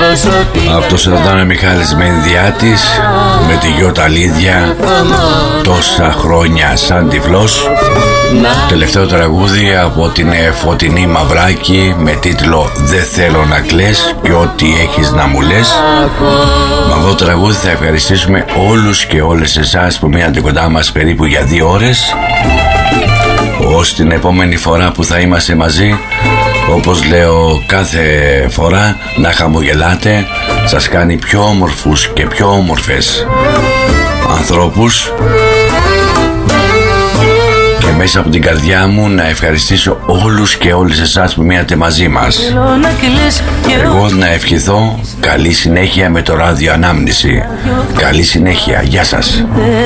Αυτός εδώ ήταν ο Μιχάλης Μενδιάτης με τη Γιώτα Λίδια, τόσα χρόνια σαν τυφλός. Τελευταίο τραγούδι από την Φωτεινή Μαυράκη με τίτλο «Δεν θέλω να κλαις και ό,τι έχεις να μου λες». Με αυτό το τραγούδι θα ευχαριστήσουμε όλους και όλες εσάς που μείνατε κοντά μας περίπου για 2 ώρες, ως την επόμενη φορά που θα είμαστε μαζί. Όπως λέω κάθε φορά, να χαμογελάτε, σας κάνει πιο όμορφους και πιο όμορφες ανθρώπους. Και μέσα από την καρδιά μου να ευχαριστήσω όλους και όλες εσάς που μείνατε μαζί μας. Εγώ να ευχηθώ καλή συνέχεια με το ράδιο Ανάμνηση. Καλή συνέχεια, γεια σας.